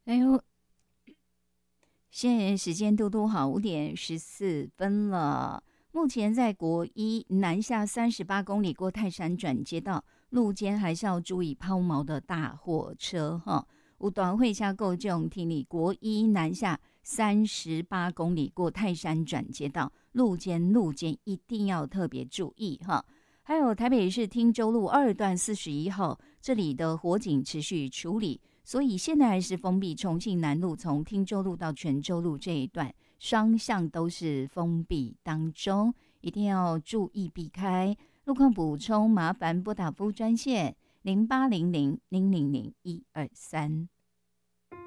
哎呦，现在时间都好5:14了。目前在国一南下38公里过泰山转接道，路肩还是要注意抛锚的大货车哈。有段会下够这种听你国一南下38公里过泰山转接道，路肩一定要特别注意哈。还有台北市汀州路2段41号，这里的火警持续处理。所以现在还是封闭重庆南路从汀州路到泉州路这一段，双向都是封闭当中，一定要注意避开。路况补充，麻烦拨打服务专线0800-000-123。